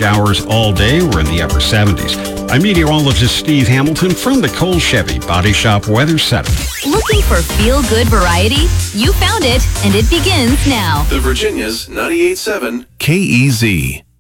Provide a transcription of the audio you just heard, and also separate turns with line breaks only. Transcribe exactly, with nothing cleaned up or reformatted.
showers all day. We're in the upper seventies. I'm meteorologist Steve Hamilton from the Cole Chevy Body Shop Weather Center.
Looking for feel-good variety? You found it, and it begins now.
The Virginia's ninety-eight point seven K E Z.